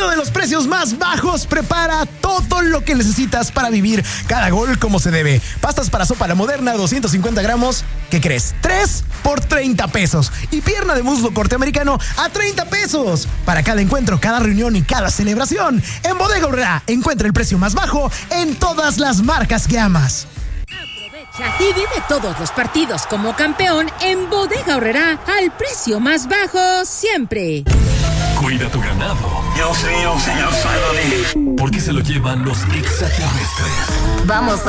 partido de los precios más bajos prepara todo lo que necesitas para vivir cada gol como se debe. Pastas para sopa La Moderna, 250 gramos. ¿Qué crees? 3 por 30 pesos. Y pierna de muslo corte americano a 30 pesos. Para cada encuentro, cada reunión y cada celebración, en Bodega Aurrerá encuentra el precio más bajo en todas las marcas que amas. Aprovecha y vive todos los partidos como campeón en Bodega Aurrerá al precio más bajo siempre. Cuida tu ganado. Yo sí, señor Saloni. Porque se lo llevan los extraterrestres. Vamos